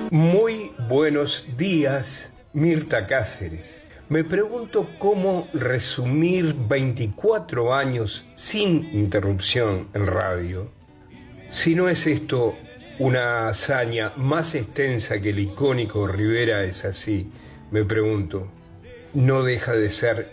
Muy buenos días, Mirta Cáceres. Me pregunto cómo resumir 24 años sin interrupción en radio. Si no es esto una hazaña más extensa que el icónico Rivera es así, me pregunto, no deja de ser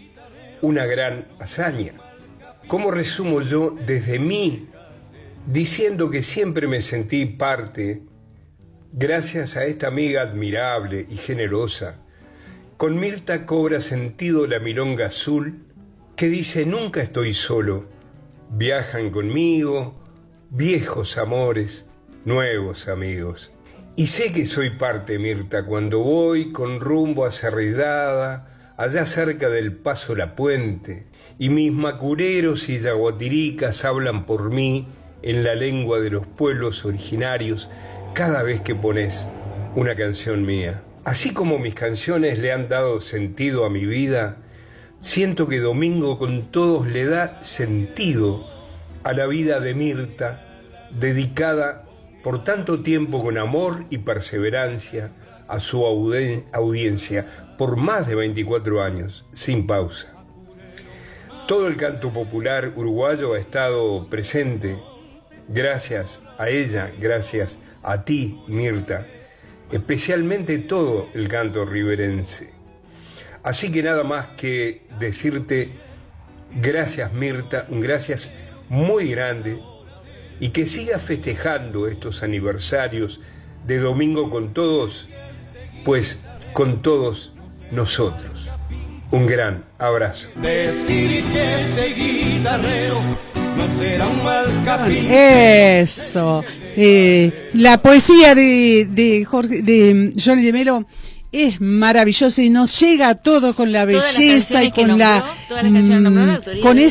una gran hazaña. ¿Cómo resumo yo desde mí, diciendo que siempre me sentí parte, gracias a esta amiga admirable y generosa? Con Mirta cobra sentido la milonga azul que dice nunca estoy solo, viajan conmigo viejos amores, nuevos amigos. Y sé que soy parte, Mirta, cuando voy con rumbo a Cerrillada, allá cerca del Paso La Puente, y mis macureros y yaguatiricas hablan por mí en la lengua de los pueblos originarios cada vez que pones una canción mía. Así como mis canciones le han dado sentido a mi vida, siento que Domingo con Todos le da sentido a la vida de Mirta, dedicada por tanto tiempo con amor y perseverancia a su audiencia, por más de 24 años, sin pausa. Todo el canto popular uruguayo ha estado presente, gracias a ella, gracias a ti, Mirta, especialmente todo el canto riverense. Así que nada más que decirte gracias, Mirta, un gracias muy grande, y que sigas festejando estos aniversarios de Domingo con Todos, pues con todos nosotros. Un gran abrazo. Decir que el de guitarrero no será un mal capítulo. Eso. La poesía de Johnny de Melo es maravillosa y nos llega a todos con la belleza y con la con